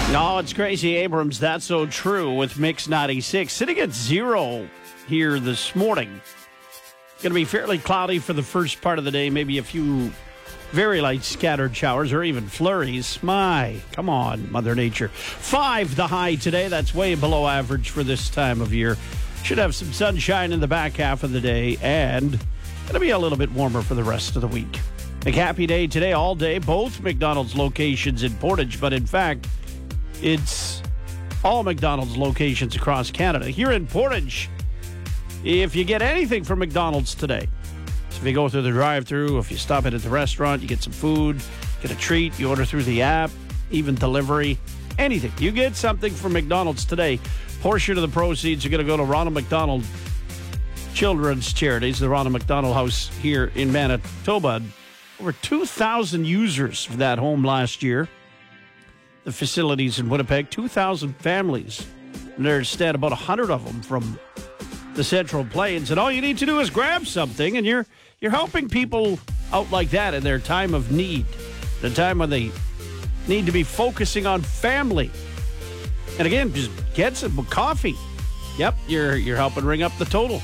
No, it's Crazy Abrams. That's so true with Mix 96. Sitting at 0 here this morning. Going to be fairly cloudy for the first part of the day. Maybe a few very light scattered showers or even flurries. My, come on, Mother Nature. 5 the high today. That's way below average for this time of year. Should have some sunshine in the back half of the day and going to be a little bit warmer for the rest of the week. A happy day today all day. Both McDonald's locations in Portage, but in fact, it's all McDonald's locations across Canada. Here in Portage, if you get anything from McDonald's today, so if you go through the drive-thru, if you stop in at the restaurant, you get some food, get a treat, you order through the app, even delivery, anything. You get something from McDonald's today. Portion of the proceeds are going to go to Ronald McDonald Children's Charities, the Ronald McDonald House here in Manitoba. Over 2,000 users for that home last year. The facilities in Winnipeg, 2,000 families. And there's stand about 100 of them from the Central Plains. And all you need to do is grab something, and you're helping people out like that in their time of need, the time when they need to be focusing on family. And again, just get some coffee. Yep, you're helping ring up the total.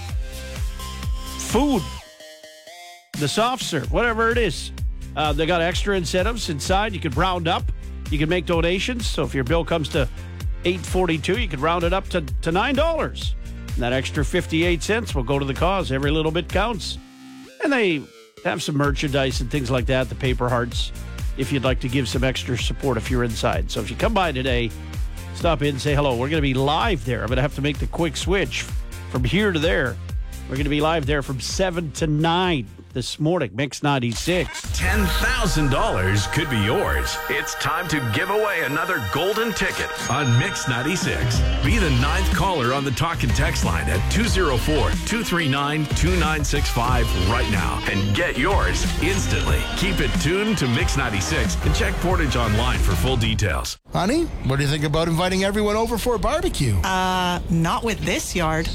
Food, the soft serve, whatever it is. They got extra incentives inside. You could round up. You can make donations. So if your bill comes to $8.42, you could round it up to $9. And that extra 58 cents will go to the cause. Every little bit counts. And they have some merchandise and things like that, the paper hearts, if you'd like to give some extra support if you're inside. So if you come by today, stop in and say hello. We're going to be live there. I'm going to have to make the quick switch from here to there. We're going to be live there from 7 to 9 this morning. Mix 96. $10,000 could be yours. It's time to give away another golden ticket on Mix 96. Be the 9th caller on the talk and text line at 204-239-2965 right now and get yours instantly. Keep it tuned to Mix 96 and check Portage online for full details. Honey, what do you think about inviting everyone over for a barbecue? Not with this yard.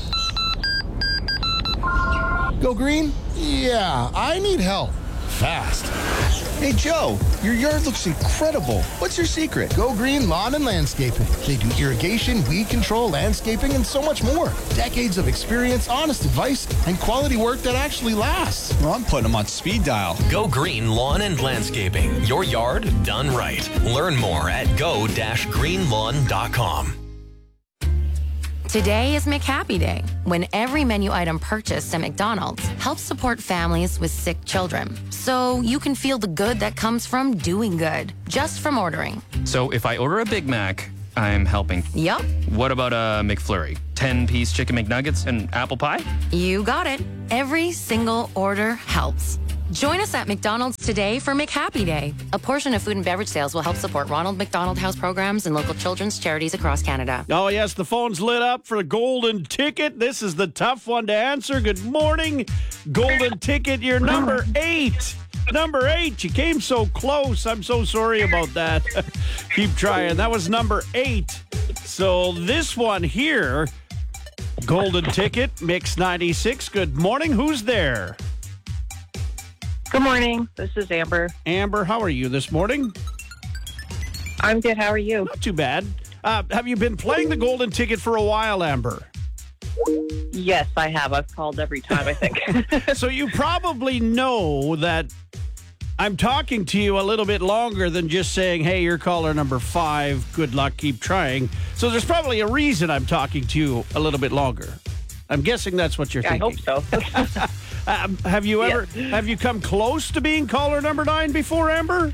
Go green? Yeah, I need help. Fast. Hey, Joe, your yard looks incredible. What's your secret? Go Green Lawn and Landscaping. They do irrigation, weed control, landscaping, and so much more. Decades of experience, honest advice, and quality work that actually lasts. Well, I'm putting them on speed dial. Go Green Lawn and Landscaping. Your yard done right. Learn more at go-greenlawn.com. Today is McHappy Day, when every menu item purchased at McDonald's helps support families with sick children. So you can feel the good that comes from doing good, just from ordering. So if I order a Big Mac, I'm helping. Yup. What about a McFlurry? 10-piece chicken McNuggets and apple pie? You got it. Every single order helps. Join us at McDonald's today for McHappy Day. A portion of food and beverage sales will help support Ronald McDonald House programs and local children's charities across Canada. Oh, yes, the phone's lit up for a golden ticket. This is the tough one to answer. Good morning. Golden ticket, you're number 8. Number 8. You came so close. I'm so sorry about that. Keep trying. That was number 8. So this one here, golden ticket, Mix 96. Good morning. Who's there? Good morning. This is Amber. Amber, how are you this morning? I'm good. How are you? Not too bad. Have you been playing the golden ticket for a while, Amber? Yes, I have. I've called every time, I think. So you probably know that I'm talking to you a little bit longer than just saying, hey, you're caller number 5. Good luck. Keep trying. So there's probably a reason I'm talking to you a little bit longer. I'm guessing that's what you're thinking. I hope so. Have you come close to being caller number 9 before, Amber?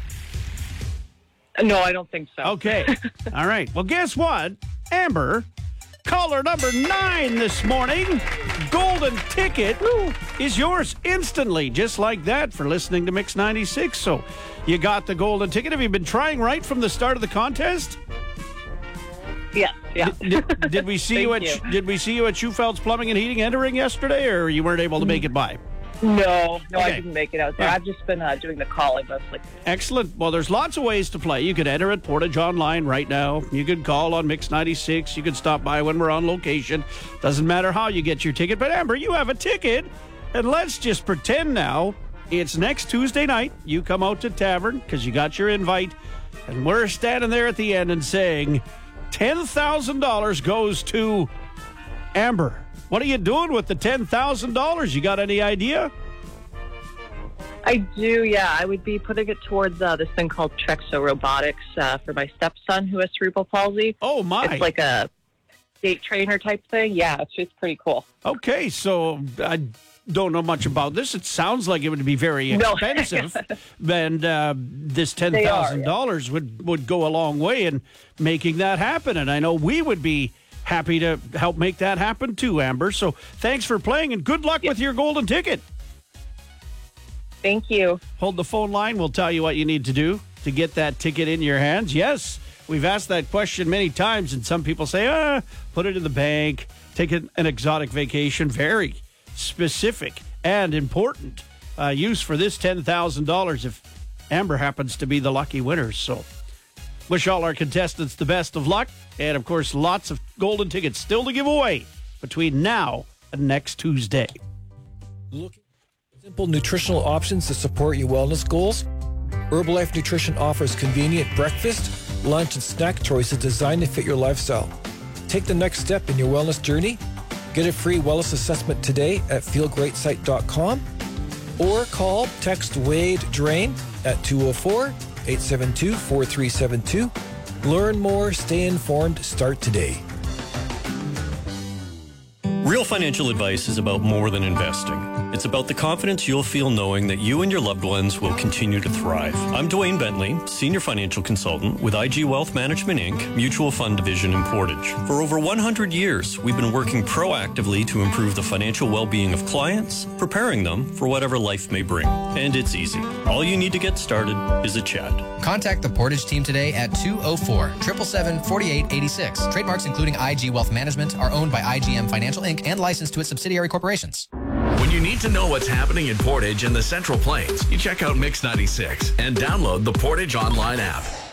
No, I don't think so. Okay. All right. Well, guess what? Amber, caller number 9 this morning. Golden ticket is yours instantly, just like that, for listening to Mix 96. So you got the golden ticket. Have you been trying right from the start of the contest? Yeah. Did we see you at Schufeld's Plumbing and Heating entering yesterday, or you weren't able to make it by? No, Okay. I didn't make it out there. I've just been doing the calling mostly. Excellent. Well, there's lots of ways to play. You could enter at Portage online right now. You could call on Mix 96. You could stop by when we're on location. Doesn't matter how you get your ticket. But, Amber, you have a ticket. And let's just pretend now it's next Tuesday night. You come out to Tavern because you got your invite. And we're standing there at the end and saying $10,000 goes to Amber. What are you doing with the $10,000? You got any idea? I do, yeah. I would be putting it towards this thing called Trexo Robotics for my stepson who has cerebral palsy. Oh, my. It's like a gait trainer type thing. Yeah, it's pretty cool. Okay, so I don't know much about this. It sounds like it would be very expensive. And this $10,000 would go a long way in making that happen. And I know we would be happy to help make that happen too, Amber. So thanks for playing and good luck with your golden ticket. Thank you. Hold the phone line. We'll tell you what you need to do to get that ticket in your hands. Yes, we've asked that question many times, and some people say, put it in the bank, take an exotic vacation. Very specific and important use for this $10,000 if Amber happens to be the lucky winner. So wish all our contestants the best of luck. And, of course, lots of golden tickets still to give away between now and next Tuesday. Looking for simple nutritional options to support your wellness goals? Herbalife Nutrition offers convenient breakfast, lunch, and snack choices designed to fit your lifestyle. Take the next step in your wellness journey. Get a free wellness assessment today at feelgreatsite.com or call, text Wade Drain at 204-872-4372. Learn more, stay informed, start today. Real financial advice is about more than investing. It's about the confidence you'll feel knowing that you and your loved ones will continue to thrive. I'm Dwayne Bentley, Senior Financial Consultant with IG Wealth Management, Inc., Mutual Fund Division in Portage. For over 100 years, we've been working proactively to improve the financial well-being of clients, preparing them for whatever life may bring. And it's easy. All you need to get started is a chat. Contact the Portage team today at 204-777-4886. Trademarks including IG Wealth Management are owned by IGM Financial, Inc. and licensed to its subsidiary corporations. When you need to know what's happening in Portage and the Central Plains, you check out Mix 96 and download the Portage online app.